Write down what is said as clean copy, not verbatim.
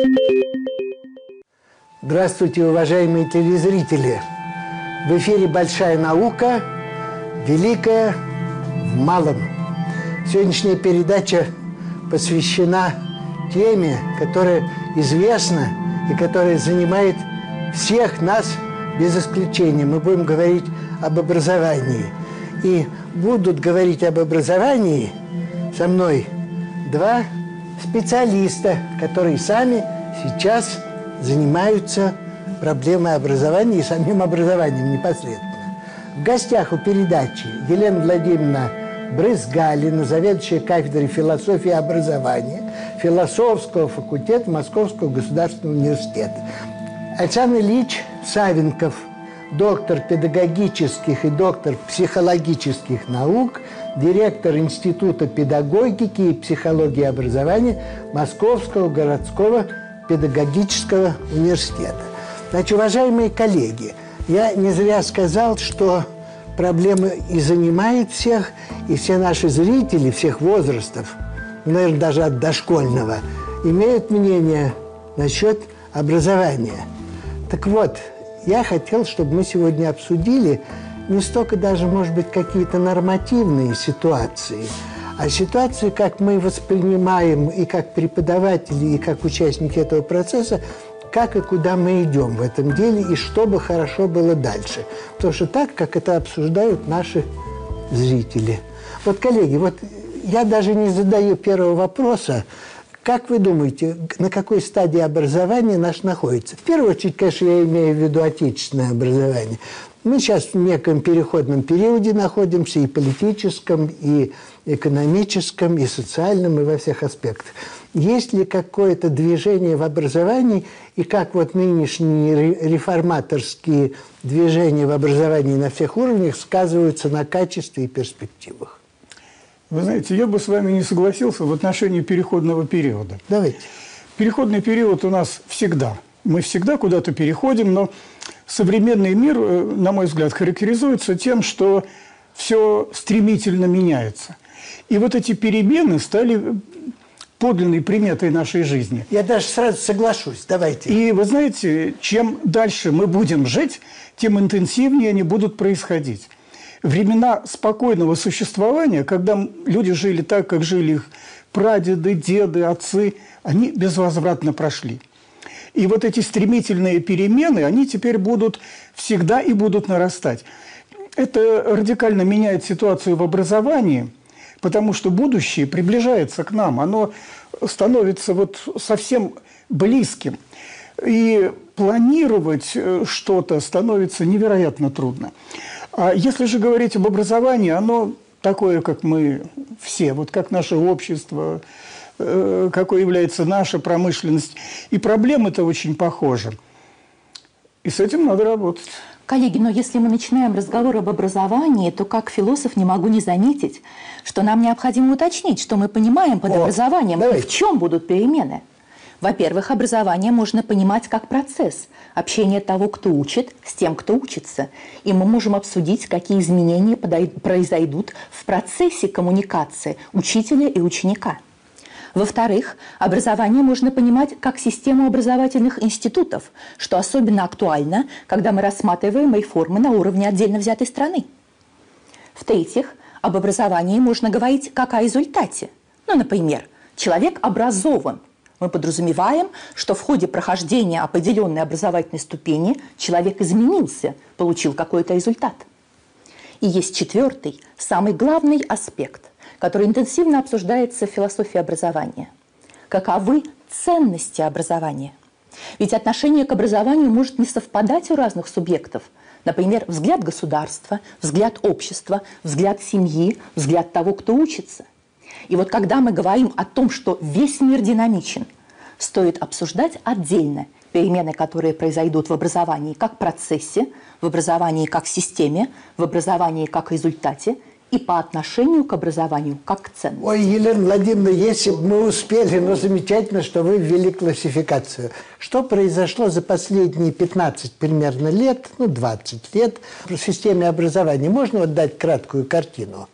Здравствуйте, уважаемые телезрители! В эфире «Большая наука. Великая в малом». Сегодняшняя передача посвящена теме, которая известна и которая занимает всех нас без исключения. Мы будем говорить об образовании. И будут говорить об образовании со мной два специалиста, которые сами сейчас занимаются проблемой образования и самим образованием непосредственно. В гостях у передачи Елена Владимировна Брызгалина, заведующая кафедрой философии и образования философского факультета Московского государственного университета. Александр Ильич Савенков, доктор педагогических и доктор психологических наук, директор Института педагогики и психологии образования Московского городского педагогического университета. Значит, уважаемые коллеги, я не зря сказал, что проблема и занимает всех, и все наши зрители всех возрастов, наверное, даже от дошкольного, имеют мнение насчет образования. Так вот, я хотел, чтобы мы сегодня обсудили не столько даже, может быть, какие-то нормативные ситуации, а ситуации, как мы воспринимаем и как преподаватели, и как участники этого процесса, как и куда мы идем в этом деле, и что бы хорошо было дальше. Потому что так, как это обсуждают наши зрители. Вот, коллеги, вот я даже не задаю первого вопроса. Как вы думаете, на какой стадии образования наш находится? В первую очередь, конечно, я имею в виду отечественное образование. Мы сейчас в неком переходном периоде находимся и политическом, и экономическом, и социальном, и во всех аспектах. Есть ли какое-то движение в образовании, и как вот нынешние реформаторские движения в образовании на всех уровнях сказываются на качестве и перспективах? Вы знаете, я бы с вами не согласился в отношении переходного периода. Давайте. Переходный период у нас всегда. Мы всегда куда-то переходим, но современный мир, на мой взгляд, характеризуется тем, что все стремительно меняется. И вот эти перемены стали подлинной приметой нашей жизни. Я даже сразу соглашусь. Давайте. И вы знаете, чем дальше мы будем жить, тем интенсивнее они будут происходить. Времена спокойного существования, когда люди жили так, как жили их прадеды, деды, отцы, они безвозвратно прошли. И вот эти стремительные перемены, они теперь будут всегда и будут нарастать. Это радикально меняет ситуацию в образовании, потому что будущее приближается к нам, оно становится вот совсем близким. И планировать что-то становится невероятно трудно. А если же говорить об образовании, оно такое, как мы все, вот как наше общество, какой является наша промышленность. И проблемы-то очень похожи. И с этим надо работать. Коллеги, но если мы начинаем разговор об образовании, то как философ не могу не заметить, что нам необходимо уточнить, что мы понимаем под образованием и в чем будут перемены. Во-первых, образование можно понимать как процесс общения того, кто учит, с тем, кто учится. И мы можем обсудить, какие изменения произойдут в процессе коммуникации учителя и ученика. Во-вторых, образование можно понимать как систему образовательных институтов, что особенно актуально, когда мы рассматриваем реформы на уровне отдельно взятой страны. В-третьих, об образовании можно говорить как о результате. Ну, например, человек образован. Мы подразумеваем, что в ходе прохождения определенной образовательной ступени человек изменился, получил какой-то результат. И есть четвертый, самый главный аспект, который интенсивно обсуждается в философии образования. Каковы ценности образования? Ведь отношение к образованию может не совпадать у разных субъектов. Например, взгляд государства, взгляд общества, взгляд семьи, взгляд того, кто учится. И вот когда мы говорим о том, что весь мир динамичен, стоит обсуждать отдельно перемены, которые произойдут в образовании как процессе, в образовании как системе, в образовании как результате и по отношению к образованию как к ценности. Ой, Елена Владимировна, если бы мы успели, но замечательно, что вы ввели классификацию. Что произошло за последние 15 примерно лет, 20 лет в системе образования? Можно вот дать краткую картину?